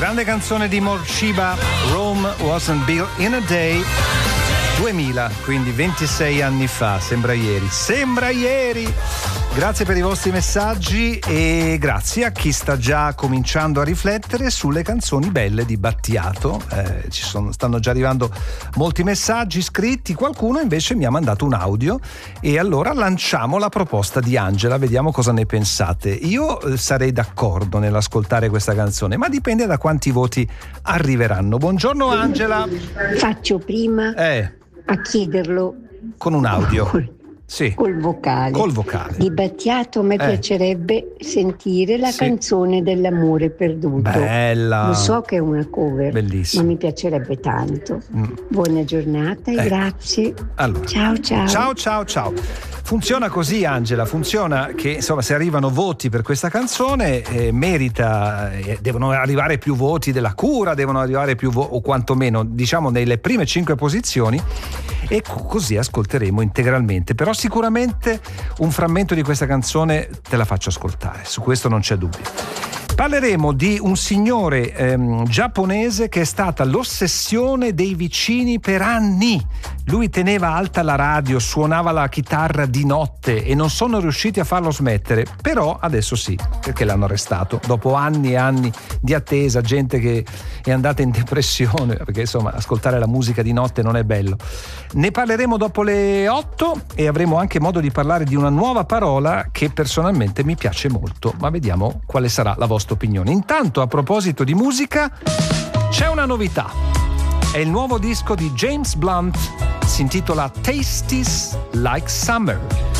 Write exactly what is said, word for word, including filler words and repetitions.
Grande canzone di Morcheeba, Rome Wasn't Built in a Day, duemila, quindi ventisei anni fa, sembra ieri, sembra ieri. Grazie per i vostri messaggi e grazie a chi sta già cominciando a riflettere sulle canzoni belle di Battiato. Eh, ci sono, stanno già arrivando molti messaggi scritti, qualcuno invece mi ha mandato un audio e allora lanciamo la proposta di Angela, vediamo cosa ne pensate. Io eh, sarei d'accordo nell'ascoltare questa canzone, ma dipende da quanti voti arriveranno. Buongiorno Angela. Faccio prima Eh. a chiederlo Con un audio. Col, sì. col vocale. Col vocale. Di Battiato mi Eh. piacerebbe sentire la Sì. canzone dell'amore perduto. Bella. Lo so che è una cover, Bellissima. ma mi piacerebbe tanto. Mm. Buona giornata e Ecco. grazie. Allora. Ciao ciao. Ciao ciao ciao. Funziona così Angela, funziona che insomma se arrivano voti per questa canzone eh, merita, eh, devono arrivare più voti della Cura, devono arrivare più voti o quantomeno diciamo nelle prime cinque posizioni e co- così ascolteremo integralmente, però sicuramente un frammento di questa canzone te la faccio ascoltare, su questo non c'è dubbio. Parleremo di un signore ehm, giapponese che è stata l'ossessione dei vicini per anni. Lui teneva alta la radio, suonava la chitarra di notte e non sono riusciti a farlo smettere, però adesso sì, perché l'hanno arrestato dopo anni e anni di attesa, gente che è andata in depressione, perché insomma ascoltare la musica di notte non è bello. Ne parleremo dopo le otto e avremo anche modo di parlare di una nuova parola che personalmente mi piace molto, ma vediamo quale sarà la vostra opinione. Intanto, a proposito di musica, c'è una novità. È il nuovo disco di James Blunt, si intitola Tastes Like Summer.